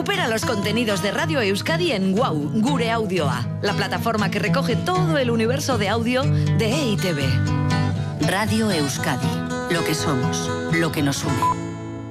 Recupera los contenidos de Radio Euskadi en WOW, Gure Audioa, la plataforma que recoge todo el universo de audio de EITB. Radio Euskadi, lo que somos, lo que nos une.